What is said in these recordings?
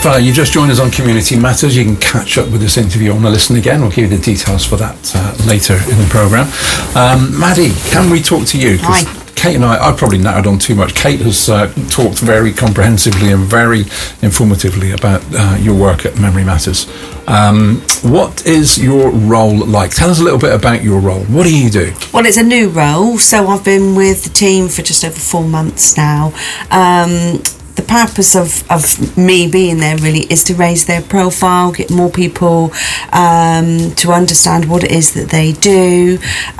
If you just joined us on Community Matters, you can catch up with this interview on the Listen Again. We'll give you the details for that later in the programme. Maddie, can we talk to you? Hi. Kate and I probably narrowed on too much. Kate has talked very comprehensively and very informatively about your work at Memory Matters. What is your role like? Tell us a little bit about your role. What do you do? Well, it's a new role, so I've been with the team for just over 4 months now. The purpose of me being there really is to raise their profile, get more people to understand what it is that they do,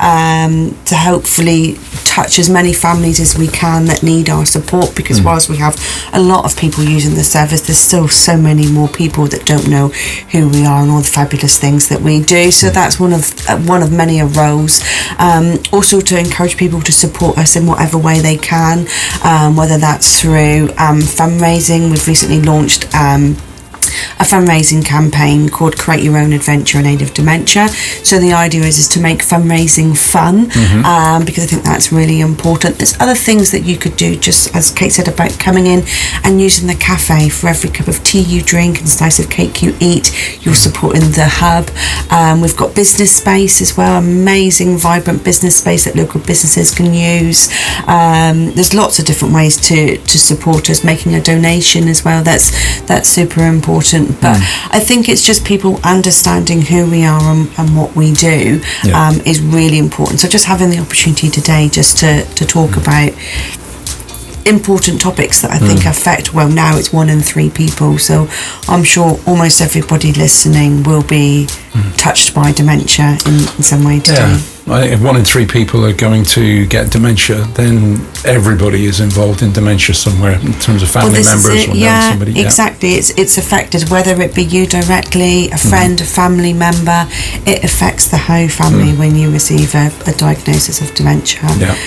to hopefully touch as many families as we can that need our support, because whilst we have a lot of people using the service, there's still so many more people that don't know who we are and all the fabulous things that we do. So that's one of many roles. Also to encourage people to support us in whatever way they can, whether that's through fundraising. We've recently launched a fundraising campaign called Create Your Own Adventure in Aid of Dementia. So the idea is to make fundraising fun, because I think that's really important. There's other things that you could do, just as Kate said, about coming in and using the cafe. For every cup of tea you drink and slice of cake you eat, you're supporting the hub. We've got business space as well, amazing vibrant business space that local businesses can use. There's lots of different ways to support us. Making a donation as well, that's super important. But I think it's just people understanding who we are and what we do is really important. So just having the opportunity today just to talk about important topics that I think affect, well, now it's 1 in 3 people, so I'm sure almost everybody listening will be touched by dementia in some way today. I think if 1 in 3 people are going to get dementia, then everybody is involved in dementia somewhere in terms of family members or knowing somebody. Exactly. It's affected, whether it be you directly, a friend, a family member. It affects the whole family when you receive a diagnosis of dementia.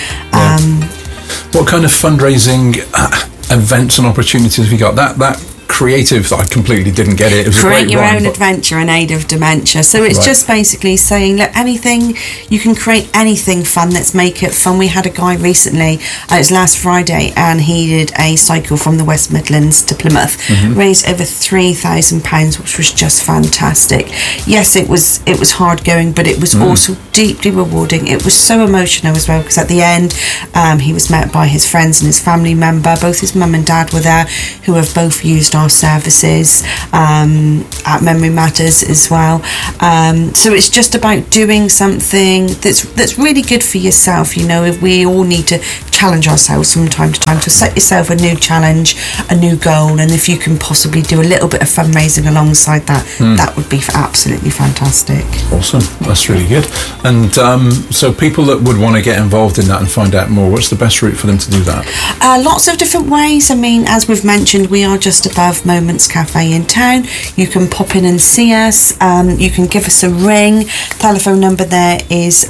What kind of fundraising events and opportunities have you got? That creative, I completely didn't get it. It was Create a great Your rhyme, Own Adventure in Aid of Dementia. So it's just basically saying, look, anything, you can create anything fun, let's make it fun. We had a guy recently, it was last Friday, and he did a cycle from the West Midlands to Plymouth, raised over £3,000, which was just fantastic. Yes, it was hard going, but it was also deeply rewarding. It was so emotional as well, because at the end he was met by his friends and his family member. Both his mum and dad were there, who have both used our services at Memory Matters as well. So it's just about doing something that's really good for yourself. You know, if we all need to challenge ourselves from time to time, to set yourself a new challenge, a new goal, and if you can possibly do a little bit of fundraising alongside that, that would be absolutely fantastic. Awesome, that's really good. And so people that would want to get involved in that and find out more, what's the best route for them to do that? Lots of different ways. I mean, as we've mentioned, we are just above Moments Cafe in town. You can pop in and see us. You can give us a ring. Telephone number there is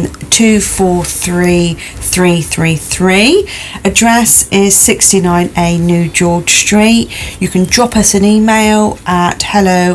243 333. Address is 69A New George Street. You can drop us an email at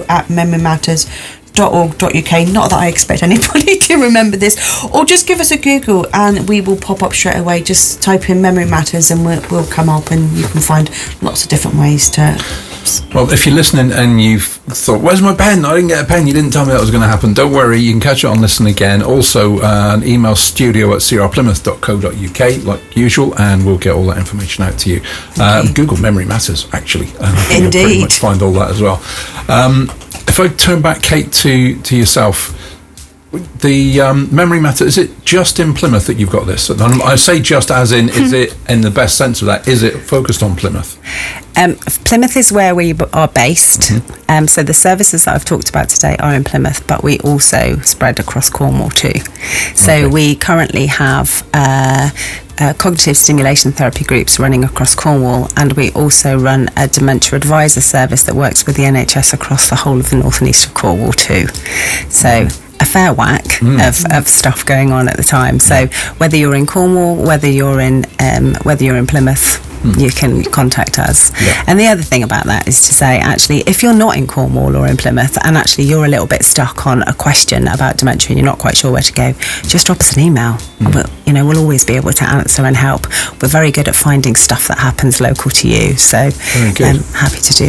hello@memorymatters.org.uk. Not that I expect anybody to remember this, or just give us a Google and we will pop up straight away. Just type in Memory Matters and we'll come up, and you can find lots of different ways to. Well, if you're listening and you've thought, where's my pen? I didn't get a pen, you didn't tell me that was going to happen, don't worry, you can catch it on Listen Again. Also an email, studio@crplymouth.co.uk like usual, and we'll get all that information out to you. Google Memory Matters, actually, and you'll pretty much find all that as well. If I turn back, Kate, to yourself, the Memory Matter, is it just in Plymouth that you've got this? I say just as in, is it in the best sense of that, is it focused on Plymouth? Plymouth is where we are based. So the services that I've talked about today are in Plymouth, but we also spread across Cornwall too. So we currently have cognitive stimulation therapy groups running across Cornwall, and we also run a dementia advisor service that works with the NHS across the whole of the north and east of Cornwall too. So a fair whack of stuff going on at the time. So whether you're in Cornwall, whether you're in Plymouth, you can contact us. And the other thing about that is to say, actually, if you're not in Cornwall or in Plymouth, and actually you're a little bit stuck on a question about dementia and you're not quite sure where to go, just drop us an email. And we'll always be able to answer and help. We're very good at finding stuff that happens local to you, so I'm happy to do that.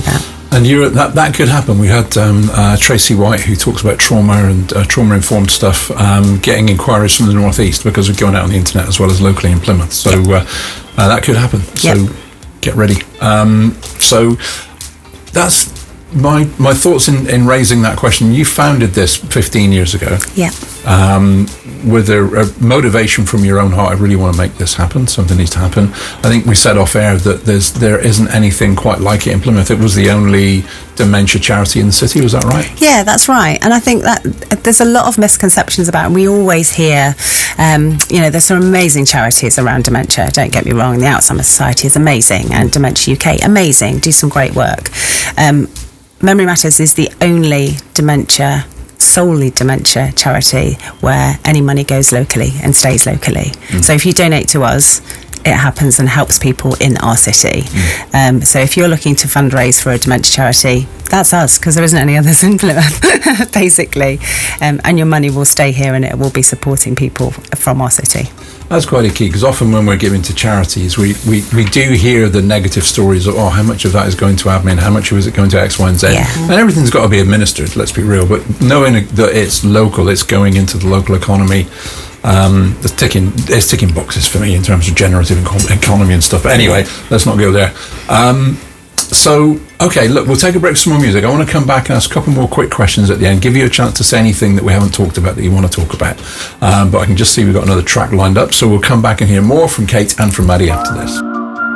And that could happen. We had Tracy White, who talks about trauma and trauma-informed stuff, getting inquiries from the Northeast because of going out on the internet as well as locally in Plymouth. So that could happen. So get ready. So that's my thoughts in raising that question. You founded this 15 years ago. Yeah. With a motivation from your own heart. I really want to make this happen. Something needs to happen. I think we said off air that there isn't anything quite like it in Plymouth. It was the only dementia charity in the city. Was that right? Yeah, that's right. And I think that there's a lot of misconceptions about it. We always hear, there's some amazing charities around dementia. Don't get me wrong. The Alzheimer's Society is amazing, and Dementia UK, amazing. Do some great work. Memory Matters is the only solely dementia charity where any money goes locally and stays locally. So if you donate to us, it happens and helps people in our city. So if you're looking to fundraise for a dementia charity, that's us, because there isn't any others in Plymouth, basically. And your money will stay here and it will be supporting people from our city. That's quite a key, because often when we're giving to charities, we do hear the negative stories of, how much of that is going to admin, how much of it going to X, Y, and Z. Yeah. And everything's got to be administered, let's be real. But knowing that it's local, it's going into the local economy, it's ticking boxes for me in terms of generative economy and stuff. But anyway, let's not go there. So, okay, look, we'll take a break for some more music. I want to come back and ask a couple more quick questions at the end, give you a chance to say anything that we haven't talked about that you want to talk about. But I can just see we've got another track lined up, so we'll come back and hear more from Kate and from Maddie after this.